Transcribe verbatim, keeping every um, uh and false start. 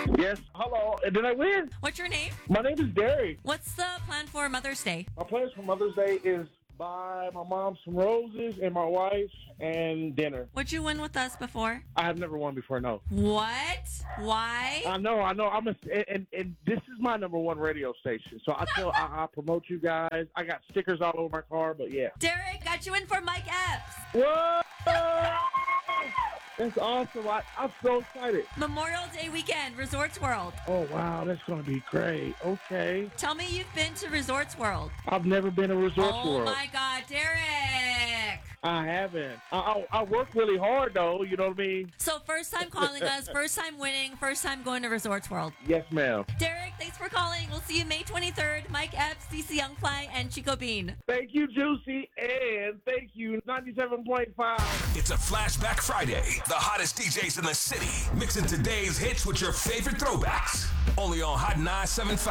Yes. Hello. Did I win? What's your name? My name is Derek. What's the plan for Mother's Day? My plans for Mother's Day is buy my mom some roses and my wife and dinner. Would you win with us before? I have never won before, no. What? Why? I know, I know. I'm a, and, and this is my number one radio station. So I tell, I, I promote you guys. I got stickers all over my car, but yeah. Derek, got you in for Mike Epps. Whoa! That's awesome. I, I'm so excited. Memorial Day weekend, Resorts World. Oh, wow. That's going to be great. Okay. Tell me you've been to Resorts World. I've never been to Resorts oh World. Oh, my God, Derek. I haven't. I, I, I work really hard, though. You know what I mean? So first time calling us, first time winning, first time going to Resorts World. Yes, ma'am. Derek, thanks for calling. We'll see you May twenty-third. Mike Epps, C C Youngfly, and Chico Bean. Thank you, Juicy, and thank you, ninety-seven point five. It's a Flashback Friday. The hottest D Js in the city, mixing today's hits with your favorite throwbacks. Only on Hot nine seven five.